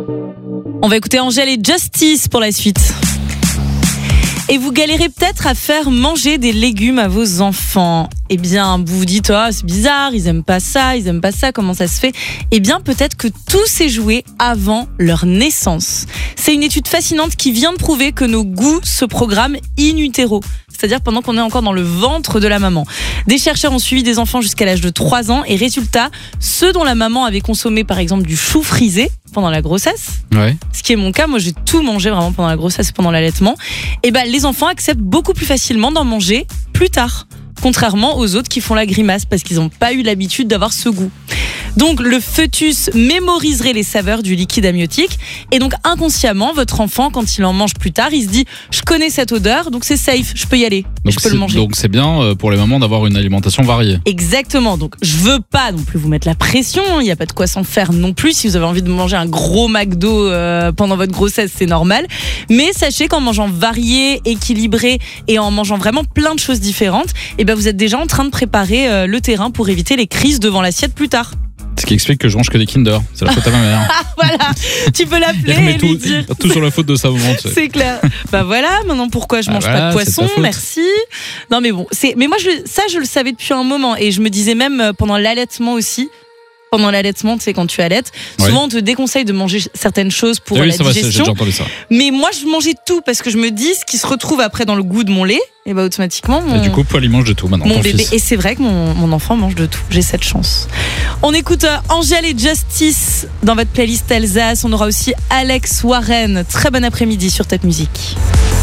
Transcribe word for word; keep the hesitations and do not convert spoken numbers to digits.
On va écouter Angèle et Justice pour la suite. Et vous galérez peut-être à faire manger des légumes à vos enfants. Eh bien, vous vous dites, oh, c'est bizarre, ils aiment pas ça, ils aiment pas ça, comment ça se fait ? Eh bien, peut-être que tout s'est joué avant leur naissance. C'est une étude fascinante qui vient de prouver que nos goûts se programment in utero. C'est-à-dire pendant qu'on est encore dans le ventre de la maman. Des chercheurs ont suivi des enfants jusqu'à l'âge de trois ans et résultat, ceux dont la maman avait consommé par exemple du chou frisé pendant la grossesse, ouais. ce qui est mon cas, moi j'ai tout mangé vraiment pendant la grossesse et pendant l'allaitement, et ben les enfants acceptent beaucoup plus facilement d'en manger plus tard, contrairement aux autres qui font la grimace parce qu'ils n'ont pas eu l'habitude d'avoir ce goût. Donc le fœtus mémoriserait les saveurs du liquide amniotique et donc inconsciemment votre enfant quand il en mange plus tard il se dit je connais cette odeur donc c'est safe, je peux y aller, donc je peux le manger. Donc c'est bien pour les mamans d'avoir une alimentation variée. Exactement, donc je veux pas non plus vous mettre la pression, il n'y a pas de quoi s'en faire non plus, si vous avez envie de manger un gros McDo euh, pendant votre grossesse c'est normal, mais sachez qu'en mangeant varié, équilibré et en mangeant vraiment plein de choses différentes, et ben vous êtes déjà en train de préparer euh, le terrain pour éviter les crises devant l'assiette plus tard. Ce qui explique que je mange que des Kinder. C'est la faute à ma mère. Voilà, tu peux l'appeler et tout, lui dire. Tout sur la faute de sa maman. Tu sais. C'est clair. Bah voilà, maintenant pourquoi je ah mange voilà, pas de poisson, c'est merci. Non mais bon, c'est. Mais moi je, ça je le savais depuis un moment et je me disais même pendant l'allaitement aussi. Pendant l'allaitement, tu sais, quand tu allaites, souvent ouais. on te déconseille de manger certaines choses pour oui, la ça digestion. Va, j'ai déjà entendu ça. Mais moi, je mangeais tout parce que je me dis, ce qui se retrouve après dans le goût de mon lait, et bah automatiquement. Mon, et du coup, Paul, il mange de tout maintenant. Mon ton bébé. Fils. Et c'est vrai que mon, mon enfant mange de tout. J'ai cette chance. On écoute euh, Angèle et Justice dans votre playlist Alsace. On aura aussi Alex Warren. Très bon après-midi sur Top Musique.